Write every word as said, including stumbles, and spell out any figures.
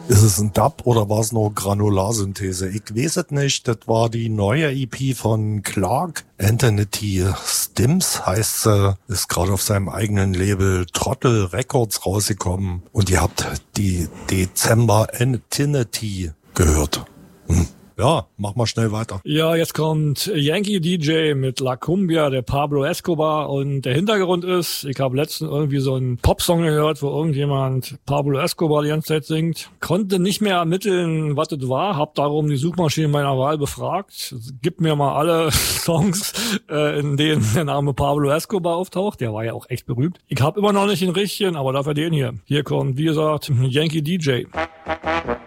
Ist es ein Dub oder war es nur Granularsynthese? Ich weiß es nicht. Das war die neue E P von Clark. Anthony Stims heißt sie, ist gerade auf seinem eigenen Label Trottel Records rausgekommen. Und ihr habt die Dezember Infinity gehört. Hm. Ja, mach mal schnell weiter. Ja, jetzt kommt Yankee D J mit La Cumbia, der Pablo Escobar. Und der Hintergrund ist, ich habe letztens irgendwie so einen Popsong gehört, wo irgendjemand Pablo Escobar die ganze Zeit singt. Konnte nicht mehr ermitteln, was das war. Hab darum die Suchmaschine meiner Wahl befragt. Gib mir mal alle Songs, äh, in denen der Name Pablo Escobar auftaucht. Der war ja auch echt berühmt. Ich habe immer noch nicht den richtigen, aber dafür den hier. Hier kommt, wie gesagt, Yankee D J.